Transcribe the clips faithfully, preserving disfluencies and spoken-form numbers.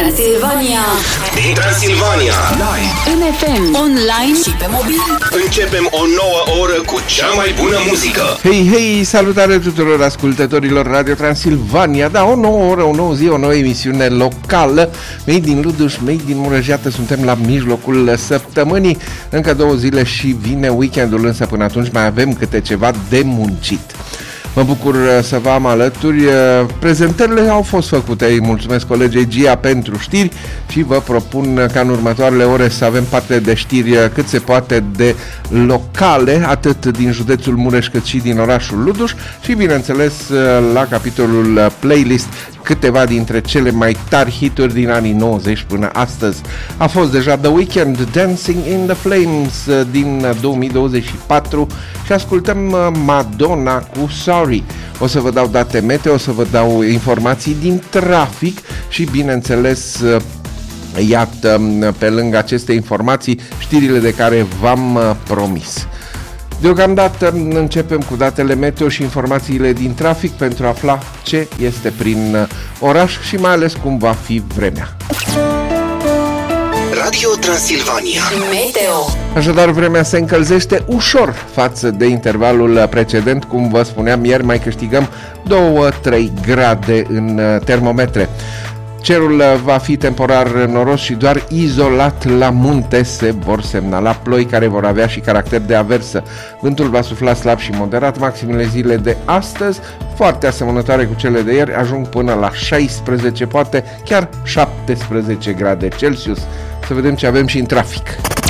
Transilvania. Din Transilvania. Live. În F M, online și pe mobil. Începem o nouă oră cu cea mai bună muzică. Hei, hei, salutare tuturor ascultătorilor Radio Transilvania. Da, o nouă oră, o nouă zi, o nouă emisiune locală. Made in Luduș, Made in Mureș. Iată, suntem la mijlocul săptămânii. Încă două zile și vine weekendul, însă până atunci mai avem câte ceva de muncit. Mă bucur să vă am alături. Prezentările au fost făcute. Îi mulțumesc colegei Gia pentru știri și vă propun ca în următoarele ore să avem parte de știri cât se poate de locale, atât din județul Mureș cât și din orașul Luduș și, bineînțeles, la capitolul playlist, câteva dintre cele mai tari hituri din anii nouăzeci până astăzi. A fost deja The Weeknd, Dancing in the Flames din două mii douăzeci și patru și ascultăm Madonna cu Sorry. O să vă dau date meteo, o să vă dau informații din trafic și, bineînțeles, iată, pe lângă aceste informații, știrile de care v-am promis. Deocamdată începem cu datele meteo și informațiile din trafic pentru a afla ce este prin oraș și mai ales cum va fi vremea. Radio Transilvania. Meteo. Așadar, vremea se încălzește ușor față de intervalul precedent. Cum vă spuneam, ieri mai câștigăm două trei grade în termometre. Cerul va fi temporar noros și doar izolat la munte se vor semnala ploi care vor avea și caracter de aversă. Vântul va sufla slab și moderat. Maximele zile de astăzi, foarte asemănătoare cu cele de ieri, ajung până la șaisprezece, poate chiar șaptesprezece grade Celsius. Să vedem ce avem și în trafic.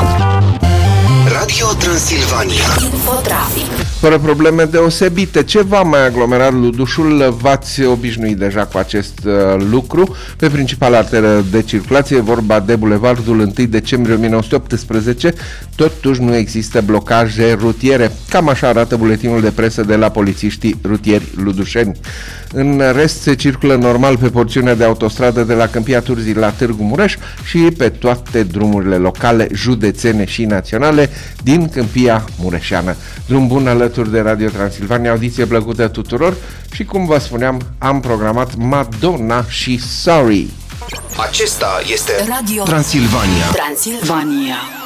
Radio Transilvania. Infotrafic. Fără probleme deosebite. Ceva mai aglomerat Ludușul, v-ați obișnuit deja cu acest uh, lucru. Pe principala arteră de circulație, vorba de bulevardul întâi decembrie o mie nouă sute optsprezece, totuși nu există blocaje rutiere. Cam așa arată buletinul de presă de la polițiștii rutieri ludușeni. În rest, se circulă normal pe porțiunea de autostradă de la Câmpia Turzii la Târgu Mureș și pe toate drumurile locale, județene și naționale din Câmpia Mureșeană. Drum bun alături de Radio Transilvania, audiție plăcută tuturor și, cum vă spuneam, am programat Madonna și Sorry. Acesta este Radio Transilvania. Transilvania.